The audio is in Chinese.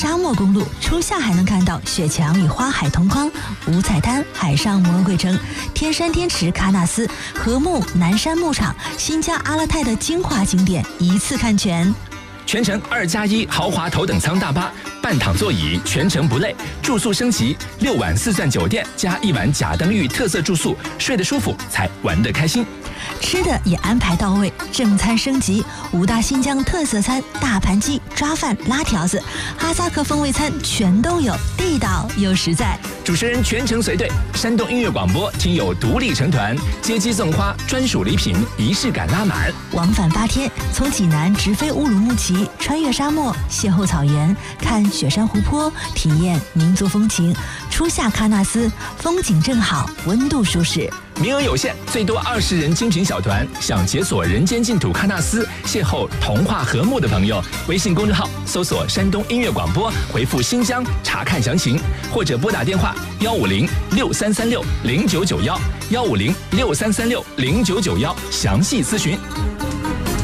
沙漠公路，初夏还能看到雪墙与花海同框，五彩滩、海上魔鬼城、天山天池喀纳斯、禾木、南山牧场、新疆阿勒泰的精华景点一次看全。 全程2+1豪华头等舱大巴，半躺座椅，全程不累。住宿升级，6晚4钻酒店加1晚甲登峪特色住宿，睡得舒服才玩得开心。 吃的也安排到位，正餐升级，5大新疆特色餐，大盘鸡、抓饭、拉条子，哈萨克风味餐全都有，地道又实在。 主持人全程随队，山东音乐广播听友独立成团，接机送花，专属礼品，仪式感拉满。 往返8天，从济南直飞乌鲁木齐，穿越沙漠，邂逅草原，看雪山湖泊，体验民族风情。初夏喀纳斯，风景正好，温度舒适。 名额有限，最多20人精品小团。想解锁人间净土喀纳斯，邂逅童话和睦的朋友，微信公众号搜索山东音乐广播，回复新疆查看详情，或者拨打电话150-6336-0991，150-6336-0991，详细咨询。